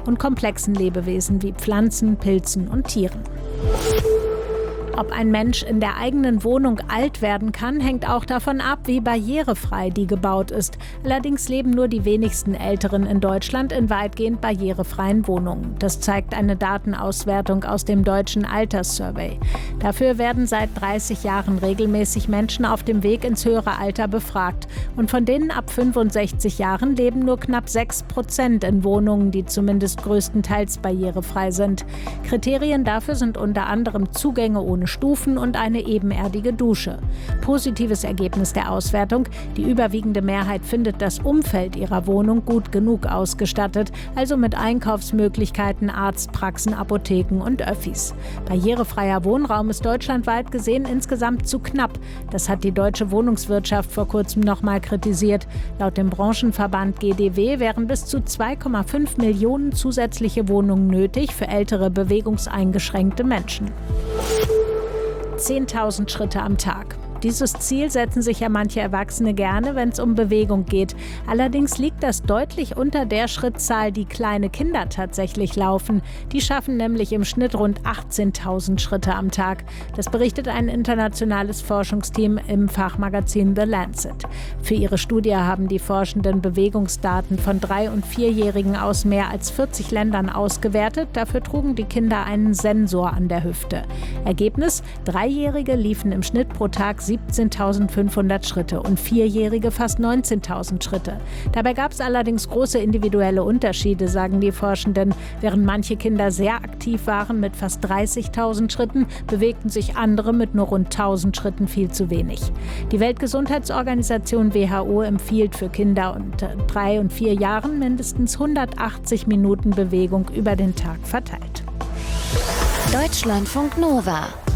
und komplexen Lebewesen wie Pflanzen, Pilzen und Tieren. Ob ein Mensch in der eigenen Wohnung alt werden kann, hängt auch davon ab, wie barrierefrei die gebaut ist. Allerdings leben nur die wenigsten Älteren in Deutschland in weitgehend barrierefreien Wohnungen. Das zeigt eine Datenauswertung aus dem Deutschen Alterssurvey. Dafür werden seit 30 Jahren regelmäßig Menschen auf dem Weg ins höhere Alter befragt. Und von denen ab 65 Jahren leben nur knapp 6% in Wohnungen, die zumindest größtenteils barrierefrei sind. Kriterien dafür sind unter anderem Zugänge ohne Stufen und eine ebenerdige Dusche. Positives Ergebnis der Auswertung: Die überwiegende Mehrheit findet das Umfeld ihrer Wohnung gut genug ausgestattet, also mit Einkaufsmöglichkeiten, Arztpraxen, Apotheken und Öffis. Barrierefreier Wohnraum ist deutschlandweit gesehen insgesamt zu knapp. Das hat die deutsche Wohnungswirtschaft vor kurzem nochmal kritisiert. Laut dem Branchenverband GdW wären bis zu 2,5 Millionen zusätzliche Wohnungen nötig für ältere bewegungseingeschränkte Menschen. 10.000 Schritte am Tag. Dieses Ziel setzen sich ja manche Erwachsene gerne, wenn es um Bewegung geht. Allerdings liegt das deutlich unter der Schrittzahl, die kleine Kinder tatsächlich laufen. Die schaffen nämlich im Schnitt rund 18.000 Schritte am Tag. Das berichtet ein internationales Forschungsteam im Fachmagazin The Lancet. Für ihre Studie haben die Forschenden Bewegungsdaten von 3- und 4-Jährigen aus mehr als 40 Ländern ausgewertet. Dafür trugen die Kinder einen Sensor an der Hüfte. Ergebnis: 3-Jährige liefen im Schnitt pro Tag 17.500 Schritte und 4-Jährige fast 19.000 Schritte. Dabei gab es allerdings große individuelle Unterschiede, sagen die Forschenden. Während manche Kinder sehr aktiv waren mit fast 30.000 Schritten, bewegten sich andere mit nur rund 1.000 Schritten viel zu wenig. Die Weltgesundheitsorganisation WHO empfiehlt für Kinder unter 3 und 4 Jahren mindestens 180 Minuten Bewegung über den Tag verteilt. Deutschlandfunk Nova